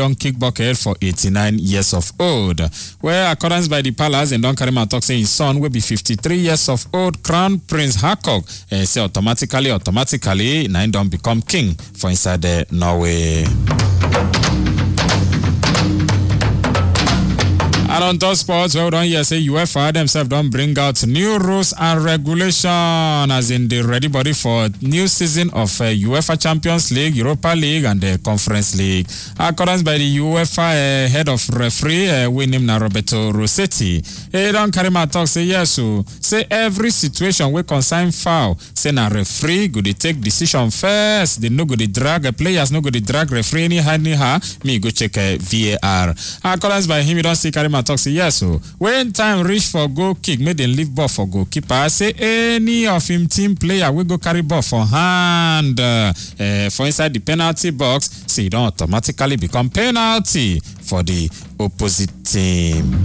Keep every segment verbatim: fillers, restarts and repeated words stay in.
don kick bucket for eighty-nine years of old. Where accordance by the palace, and don carry my talk say his son will be fifty-three years of old, Crown Prince Haakon, uh, say automatically, automatically, now don become king for inside uh, Norway. And on top sports, well done here, say UEFA themselves don't bring out new rules and regulation as in the ready body for new season of uh, UEFA Champions League, Europa League, and the Conference League. Accordance by the UEFA uh, head of referee, uh, we name na Roberto Rossetti. He don't carry my talk, say yes, so say every situation we consign foul, say na referee go they take decision first. They no go they drag uh, players, no go they drag referee anyhow, anyhow. Me go check uh, V A R. Accordance by him, he don't see carry my talk say yes, so when time reach for goal kick, make them leave ball for goalkeeper. Say any of him team player will go carry ball for hand uh, uh, for inside the penalty box. Say it don't automatically become penalty for the opposite team.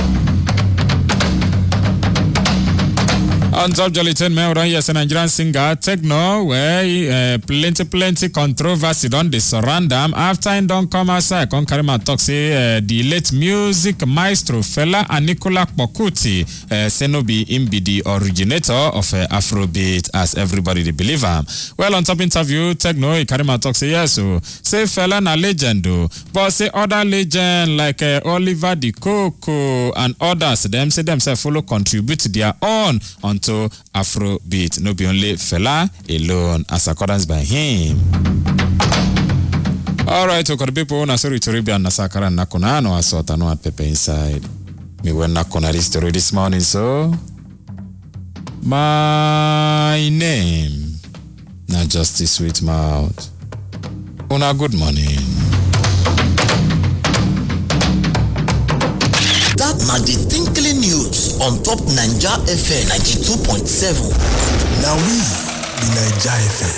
On top Jolly ten men around here, a Nigerian singer Techno, where uh, plenty plenty controversy don dey surround them after him don come outside. Come carry my talk say uh, the late music maestro Fela Aníkúlà Pọ̀kútì uh, say no be him be the originator of uh, Afrobeat as everybody dey believe am. Well, on top interview, Techno he carry my talk say yes, so say Fela na legend o, but say other legend like uh, Oliver De Coco and others them say themselves follow contribute their own on to Afrobeat, no be only Fela alone as accordance by him. Alright, so the people na sorry to Ribi and Nasakara and Nakona no asota no at Pepe inside. Me when Nakona this story this morning, so my name na Justice Sweet Mouth. Una good morning. That na the Tinkling News on top Naija F M ninety-two point seven. Now we, the Naija F M.